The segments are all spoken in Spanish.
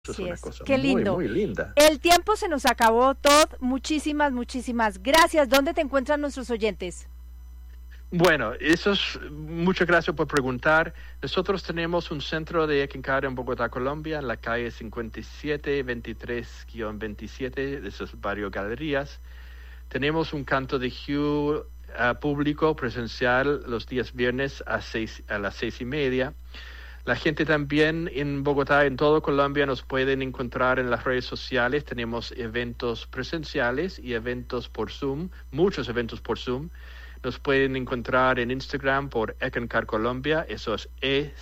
Eso es Así una es. cosa Qué muy, lindo. muy linda. El tiempo se nos acabó, Todd. Muchísimas, muchísimas gracias. ¿Dónde te encuentran nuestros oyentes? Bueno, muchas gracias por preguntar. Nosotros tenemos un centro de Eckankar en Bogotá, Colombia, en la calle 5723-27 de esos barrios Galerías. Tenemos un canto de Hugh público presencial los días viernes a las 6:30. La gente también en Bogotá, en todo Colombia, nos pueden encontrar en las redes sociales. Tenemos eventos presenciales y eventos por Zoom, muchos eventos por Zoom. Nos pueden encontrar en Instagram por Eckankar Colombia, eso es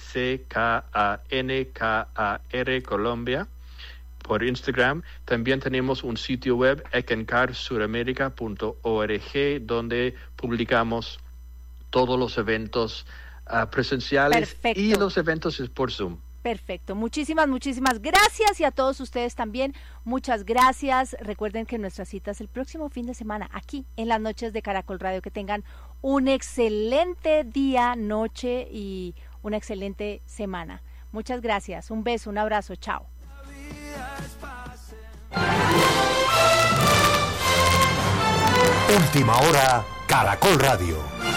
ECKANKAR Colombia, por Instagram. También tenemos un sitio web, eckankarsuramerica.org, donde publicamos todos los eventos presenciales. Perfecto. Y los eventos es por Zoom. Perfecto, muchísimas, muchísimas gracias y a todos ustedes también, muchas gracias. Recuerden que nuestra cita es el próximo fin de semana aquí en las noches de Caracol Radio. Que tengan un excelente día, noche y una excelente semana. Muchas gracias, un beso, un abrazo, chao. Última hora, Caracol Radio.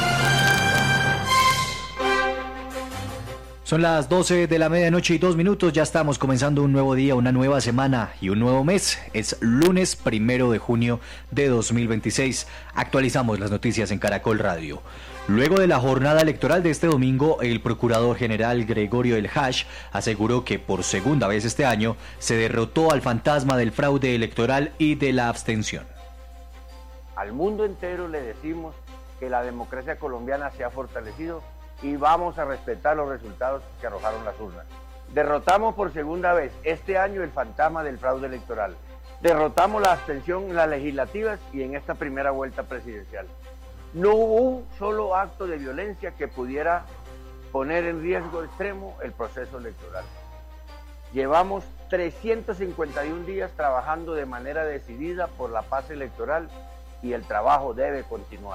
Son las 12 de la medianoche y 2 minutos, ya estamos comenzando un nuevo día, una nueva semana y un nuevo mes. Es lunes 1 de junio de 2026. Actualizamos las noticias en Caracol Radio. Luego de la jornada electoral de este domingo, el procurador general Gregorio El Hash aseguró que por segunda vez este año se derrotó al fantasma del fraude electoral y de la abstención. Al mundo entero le decimos que la democracia colombiana se ha fortalecido y vamos a respetar los resultados que arrojaron las urnas. Derrotamos por segunda vez este año el fantasma del fraude electoral. Derrotamos la abstención en las legislativas y en esta primera vuelta presidencial. No hubo un solo acto de violencia que pudiera poner en riesgo extremo el proceso electoral. Llevamos 351 días trabajando de manera decidida por la paz electoral y el trabajo debe continuar.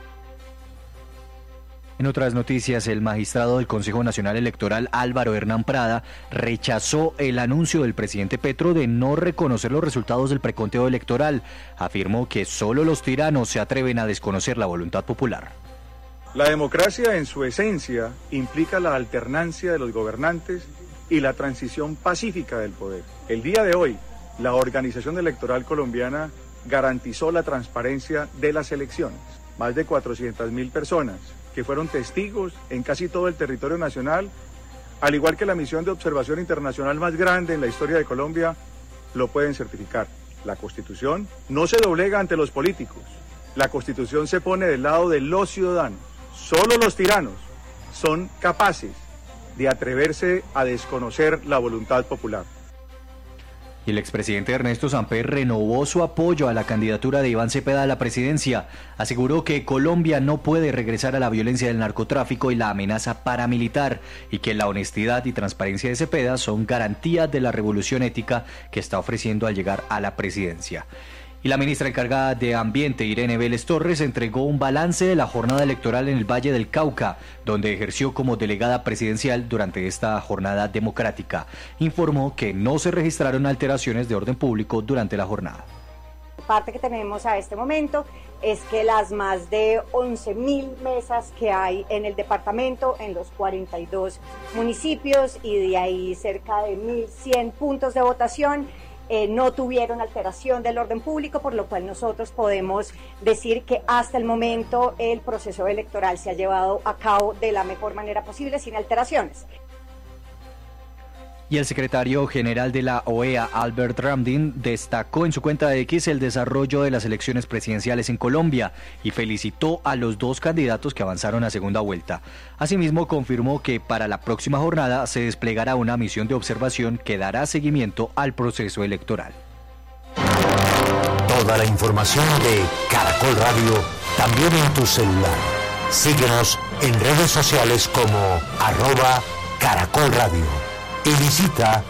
En otras noticias, el magistrado del Consejo Nacional Electoral Álvaro Hernán Prada rechazó el anuncio del presidente Petro de no reconocer los resultados del preconteo electoral. Afirmó que solo los tiranos se atreven a desconocer la voluntad popular. La democracia en su esencia implica la alternancia de los gobernantes y la transición pacífica del poder. El día de hoy, la Organización Electoral Colombiana garantizó la transparencia de las elecciones. Más de 400.000 personas que fueron testigos en casi todo el territorio nacional, al igual que la misión de observación internacional más grande en la historia de Colombia, lo pueden certificar. La Constitución no se doblega ante los políticos. La Constitución se pone del lado de los ciudadanos. Solo los tiranos son capaces de atreverse a desconocer la voluntad popular. Y el expresidente Ernesto Samper renovó su apoyo a la candidatura de Iván Cepeda a la presidencia. Aseguró que Colombia no puede regresar a la violencia del narcotráfico y la amenaza paramilitar, y que la honestidad y transparencia de Cepeda son garantías de la revolución ética que está ofreciendo al llegar a la presidencia. Y la ministra encargada de Ambiente, Irene Vélez Torres, entregó un balance de la jornada electoral en el Valle del Cauca, donde ejerció como delegada presidencial durante esta jornada democrática. Informó que no se registraron alteraciones de orden público durante la jornada. Parte que tenemos a este momento es que las más de 11.000 mesas que hay en el departamento, en los 42 municipios, y de ahí cerca de 1.100 puntos de votación, no tuvieron alteración del orden público, por lo cual nosotros podemos decir que hasta el momento el proceso electoral se ha llevado a cabo de la mejor manera posible, sin alteraciones. Y el secretario general de la OEA, Albert Ramdin, destacó en su cuenta de X el desarrollo de las elecciones presidenciales en Colombia y felicitó a los dos candidatos que avanzaron a segunda vuelta. Asimismo, confirmó que para la próxima jornada se desplegará una misión de observación que dará seguimiento al proceso electoral. Toda la información de Caracol Radio también en tu celular. Síguenos en redes sociales como @Caracol Radio. Y visita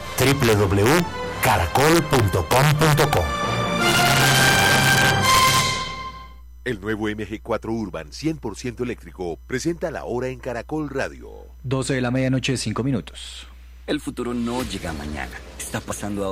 www.caracol.com.co. El nuevo MG4 Urban 100% eléctrico presenta la hora en Caracol Radio. 12 de la medianoche, 5 minutos. El futuro no llega mañana. Está pasando ahora.